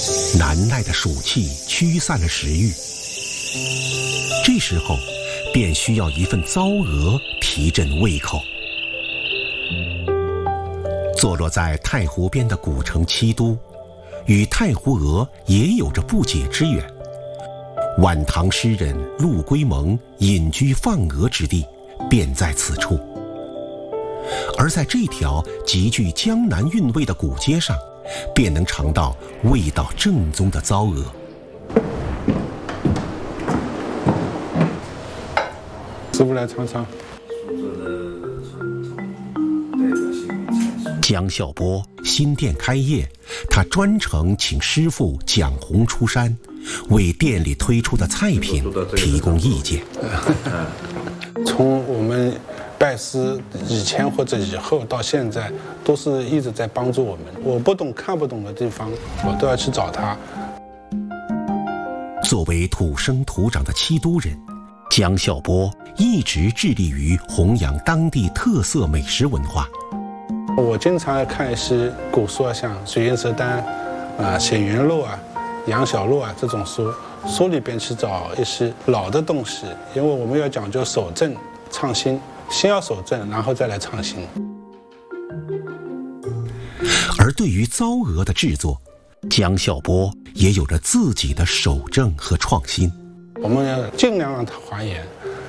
难耐的暑气驱散了食欲，这时候便需要一份糟鹅提振胃口。坐落在太湖边的古城七都，与太湖鹅也有着不解之缘。晚唐诗人陆龟蒙隐居放鹅之地，便在此处。而在这条极具江南韵味的古街上，便能尝到味道正宗的糟鹅。 师傅来尝尝。 江孝波新店开业，他专程请师傅蒋红出山，为店里推出的菜品提供意见。 从我们拜师以前或者以后到现在，都是一直在帮助我们。我不懂看不懂的地方，我都要去找他。 作为土生土长的七都人，江孝波一直致力于弘扬当地特色美食文化。 我经常看一些古书啊，像《水云蛇丹》《显云录》啊、《杨小路》啊这种书，书里边去找一些老的东西，因为我们要讲究守正创新，先要守正，然后再来创新。 而对于糟鹅的制作，江孝波也有着自己的守正和创新。 我们要尽量让它还原，